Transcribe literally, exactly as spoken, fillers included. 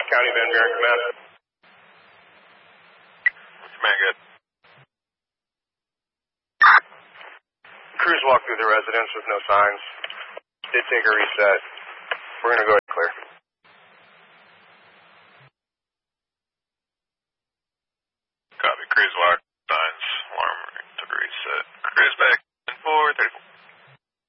County Van Buren Command. Command, good. Crews walked through the residence with no signs. Did take a reset. We're going to go